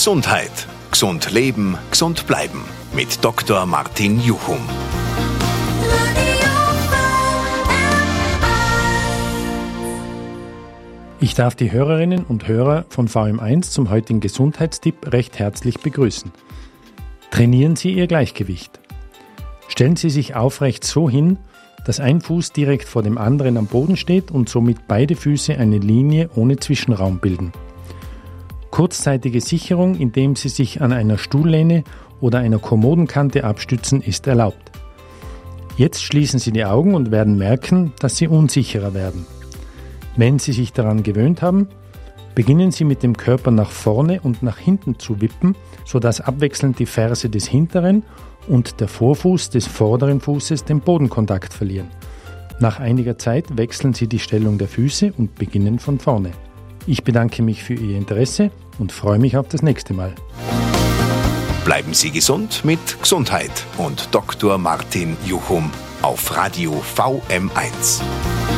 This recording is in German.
Gesundheit. Gesund leben, gesund bleiben. Mit Dr. Martin Juchum. Ich darf die Hörerinnen und Hörer von VM1 zum heutigen Gesundheitstipp recht herzlich begrüßen. Trainieren Sie Ihr Gleichgewicht. Stellen Sie sich aufrecht so hin, dass ein Fuß direkt vor dem anderen am Boden steht und somit beide Füße eine Linie ohne Zwischenraum bilden. Kurzzeitige Sicherung, indem Sie sich an einer Stuhllehne oder einer Kommodenkante abstützen, ist erlaubt. Jetzt schließen Sie die Augen und werden merken, dass Sie unsicherer werden. Wenn Sie sich daran gewöhnt haben, beginnen Sie mit dem Körper nach vorne und nach hinten zu wippen, sodass abwechselnd die Ferse des hinteren und der Vorfuß des vorderen Fußes den Bodenkontakt verlieren. Nach einiger Zeit wechseln Sie die Stellung der Füße und beginnen von vorne. Ich bedanke mich für Ihr Interesse und freue mich auf das nächste Mal. Bleiben Sie gesund mit Gesundheit und Dr. Martin Juchum auf Radio VM1.